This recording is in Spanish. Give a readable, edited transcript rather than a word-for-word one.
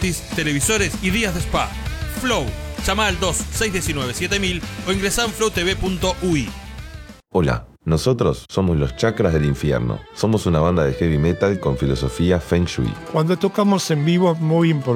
gratis televisores y días de spa. Flow. Llama al 2619-7000 o ingresá en flowtv.ui. Hola, nosotros somos los Chakras del Infierno. Somos una banda de heavy metal con filosofía Feng Shui. Cuando tocamos en vivo es muy importante